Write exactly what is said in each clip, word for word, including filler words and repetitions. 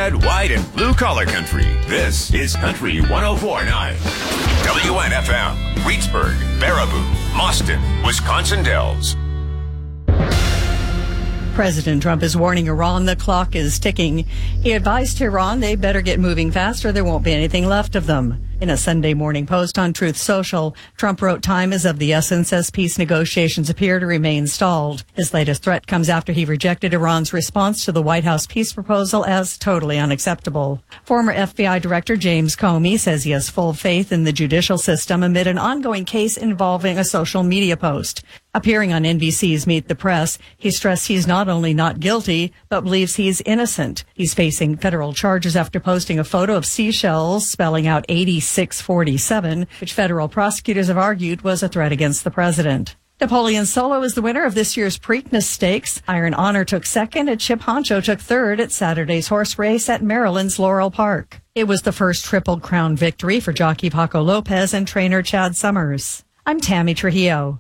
red, white, and blue collar country. This is Country one oh four point nine. W N F M, Reedsburg, Baraboo, Mauston, Wisconsin Dells. President Trump is warning Iran the clock is ticking. He advised Tehran they better get moving fast or there won't be anything left of them. In a Sunday morning post on Truth Social, Trump wrote time is of the essence as peace negotiations appear to remain stalled. His latest threat comes after he rejected Iran's response to the White House peace proposal as totally unacceptable. Former F B I Director James Comey says he has full faith in the judicial system amid an ongoing case involving a social media post. Appearing on N B C's Meet the Press, he stressed he's not only not guilty, but believes he's innocent. He's facing federal charges after posting a photo of seashells spelling out eighty-six forty-seven, which federal prosecutors have argued was a threat against the president. Napoleon Solo is the winner of this year's Preakness Stakes. Iron Honor took second and Chip Honcho took third at Saturday's horse race at Maryland's Laurel Park. It was the first Triple Crown victory for jockey Paco Lopez and trainer Chad Summers. I'm Tammy Trujillo.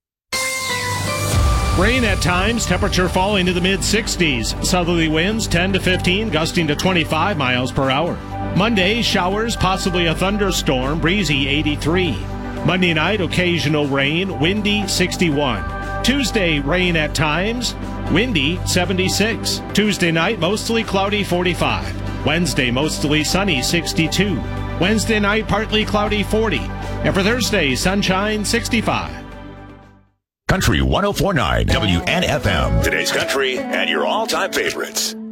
Rain at times, temperature falling to the mid sixties. Southerly winds ten to fifteen, gusting to twenty-five miles per hour. Monday, showers, possibly a thunderstorm, breezy eighty-three. Monday night, occasional rain, windy sixty-one. Tuesday, rain at times, windy seventy-six. Tuesday night, mostly cloudy forty-five. Wednesday, mostly sunny sixty-two. Wednesday night, partly cloudy forty. And for Thursday, sunshine sixty-five. Country one oh four point nine W N F M. Today's country and your all-time favorites.